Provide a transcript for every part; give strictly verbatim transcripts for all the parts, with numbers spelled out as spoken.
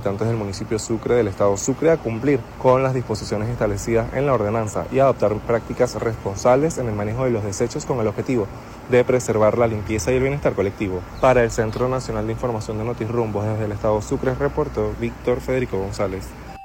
habitantes del municipio Sucre del estado Sucre a cumplir con las disposiciones establecidas en la ordenanza y a adoptar prácticas responsables en el manejo de los desechos con el objetivo de preservar la limpieza y el bienestar colectivo. Para el Centro Nacional de Información de Notirrumbos desde el estado Sucre reportó Víctor Federico González.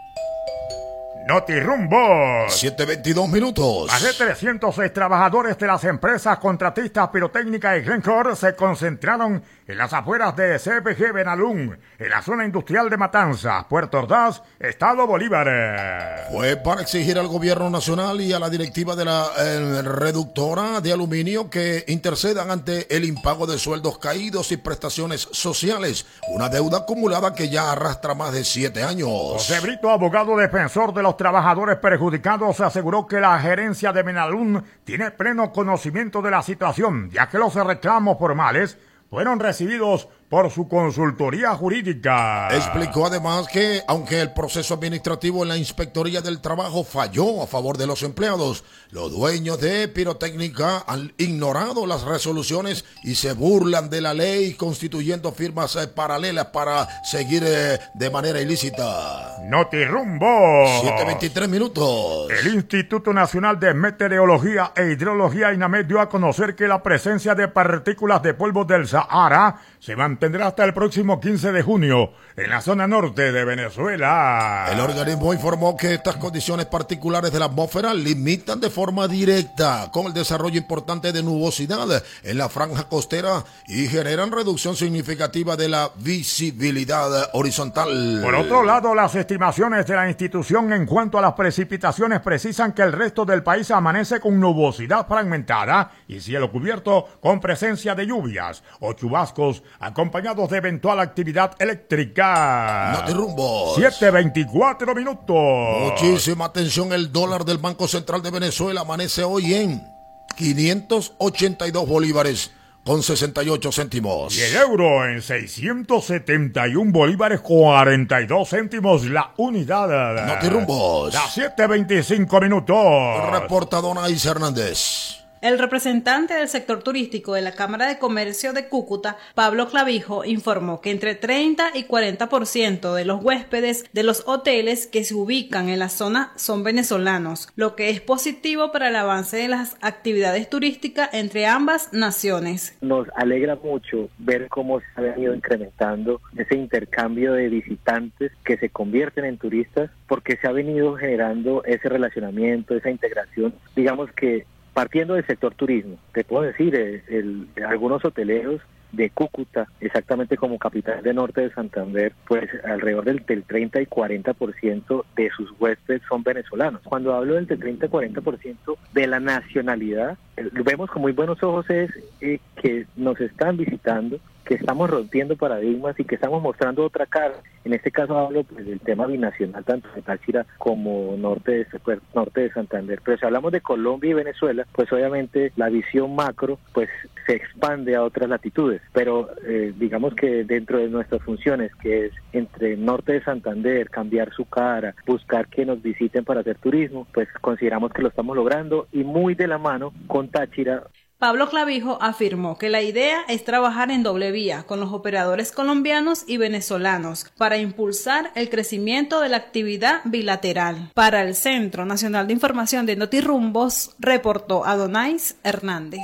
Notirrumbos. siete veintidós minutos. Más de trescientos seis trabajadores de las empresas contratistas Pirotécnica y Glencore se concentraron en las afueras de C P G Benalún, en la zona industrial de Matanzas, Puerto Ordaz, Estado Bolívar. Fue para exigir al gobierno nacional y a la directiva de la eh, reductora de aluminio que intercedan ante el impago de sueldos caídos y prestaciones sociales, una deuda acumulada que ya arrastra más de siete años. José Brito, abogado defensor de los trabajadores perjudicados, aseguró que la gerencia de Benalún tiene pleno conocimiento de la situación, ya que los reclamos formales fueron recibidos por su consultoría jurídica. Explicó además que, aunque el proceso administrativo en la Inspectoría del Trabajo falló a favor de los empleados, los dueños de Pirotécnica han ignorado las resoluciones y se burlan de la ley, constituyendo firmas eh, paralelas para seguir eh, de manera ilícita. Notirrumbos. siete veintitrés minutos. El Instituto Nacional de Meteorología e Hidrología INAMED dio a conocer que la presencia de partículas de polvo del Sahara se mantendrá hasta el próximo quince de junio en la zona norte de Venezuela. El organismo informó que estas condiciones particulares de la atmósfera limitan de forma directa con el desarrollo importante de nubosidad en la franja costera y generan reducción significativa de la visibilidad horizontal. Por otro lado, las estimaciones de la institución en cuanto a las precipitaciones precisan que el resto del país amanece con nubosidad fragmentada y cielo cubierto con presencia de lluvias o chubascos acompañados de eventual actividad eléctrica. Notirrumbos. siete veinticuatro minutos. Muchísima atención, el dólar del Banco Central de Venezuela amanece hoy en quinientos ochenta y dos bolívares con sesenta y ocho céntimos. Y el euro en seiscientos setenta y un bolívares cuarenta y dos céntimos la unidad. Notirrumbos. Las siete veinticinco minutos. Reporta Don Ais Hernández. El representante del sector turístico de la Cámara de Comercio de Cúcuta, Pablo Clavijo, informó que entre treinta y cuarenta por ciento de los huéspedes de los hoteles que se ubican en la zona son venezolanos, lo que es positivo para el avance de las actividades turísticas entre ambas naciones. Nos alegra mucho ver cómo se ha venido incrementando ese intercambio de visitantes que se convierten en turistas, porque se ha venido generando ese relacionamiento, esa integración, digamos que partiendo del sector turismo. Te puedo decir, el, el, algunos hoteleros de Cúcuta, exactamente como capital de norte de Santander, pues alrededor del, del treinta y cuarenta por ciento de sus huéspedes son venezolanos. Cuando hablo del, del treinta y cuarenta por ciento de la nacionalidad, eh, vemos con muy buenos ojos es eh, que nos están visitando, que estamos rompiendo paradigmas y que estamos mostrando otra cara. En este caso hablo pues del tema binacional, tanto de Táchira como norte de, pues, norte de Santander. Pero si hablamos de Colombia y Venezuela, pues obviamente la visión macro pues se expande a otras latitudes. Pero eh, digamos que dentro de nuestras funciones, que es entre norte de Santander, cambiar su cara, buscar que nos visiten para hacer turismo, pues consideramos que lo estamos logrando y muy de la mano con Táchira. Pablo Clavijo afirmó que la idea es trabajar en doble vía con los operadores colombianos y venezolanos para impulsar el crecimiento de la actividad bilateral. Para el Centro Nacional de Información de Notirrumbos, reportó Adonais Hernández.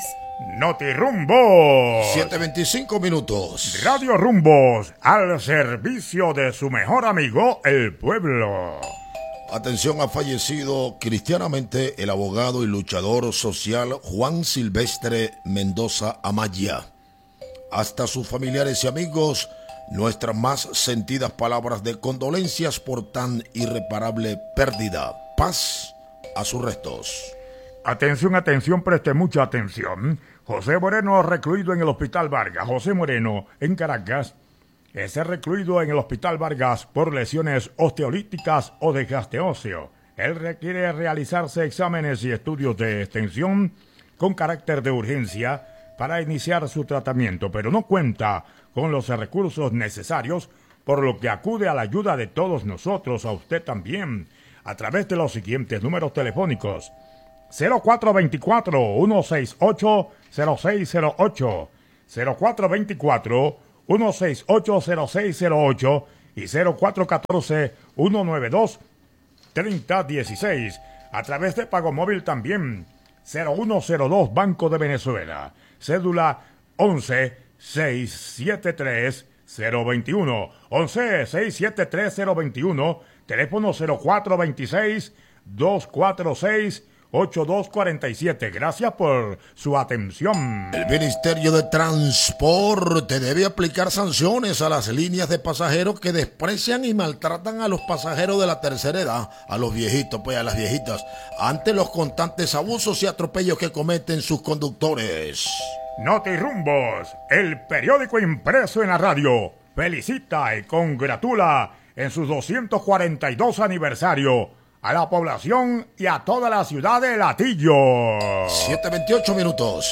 Notirrumbos. siete veinticinco minutos. Radio Rumbos, al servicio de su mejor amigo, el pueblo. Atención, ha fallecido cristianamente el abogado y luchador social Juan Silvestre Mendoza Amaya. Hasta sus familiares y amigos, nuestras más sentidas palabras de condolencias por tan irreparable pérdida. Paz a sus restos. Atención, atención, preste mucha atención. José Moreno, recluido en el Hospital Vargas. José Moreno, en Caracas, es recluido en el Hospital Vargas por lesiones osteolíticas o desgaste óseo. Él requiere realizarse exámenes y estudios de extensión con carácter de urgencia para iniciar su tratamiento, pero no cuenta con los recursos necesarios, por lo que acude a la ayuda de todos nosotros, a usted también, a través de los siguientes números telefónicos: cero cuatro veinticuatro, uno seis ocho, cero seis cero ocho, cero cuatro veinticuatro, uno seis ocho, cero seis cero ocho y cero cuatro uno cuatro, uno nueve dos, tres cero uno seis. A través de Pago Móvil también. cero uno cero dos Banco de Venezuela. Cédula once seiscientos setenta y tres cero veintiuno. once seiscientos setenta y tres cero veintiuno. Teléfono cero cuatro veintiséis, doscientos cuarenta y seis, ochenta y dos cuarenta y siete. Gracias por su atención. El Ministerio de Transporte debe aplicar sanciones a las líneas de pasajeros que desprecian y maltratan a los pasajeros de la tercera edad, a los viejitos, pues a las viejitas, ante los constantes abusos y atropellos que cometen sus conductores. Notirumbos, el periódico impreso en la radio, felicita y congratula en su doscientos cuarenta y dos aniversario a la población y a toda la ciudad de Latillo. siete veintiocho minutos.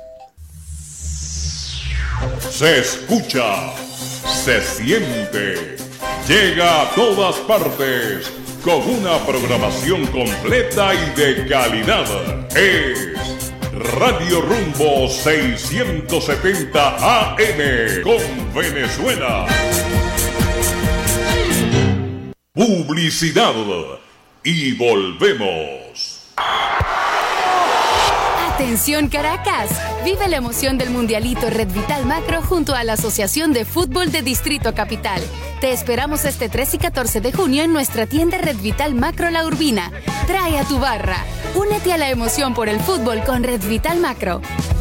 Se escucha, se siente, llega a todas partes con una programación completa y de calidad. Es Radio Rumbo seiscientos setenta A M con Venezuela. Publicidad y volvemos. Atención Caracas, vive la emoción del Mundialito Red Vital Macro junto a la Asociación de Fútbol de Distrito Capital. Te esperamos este tres y catorce de junio en nuestra tienda Red Vital Macro La Urbina. Trae a tu barra. Únete a la emoción por el fútbol con Red Vital Macro.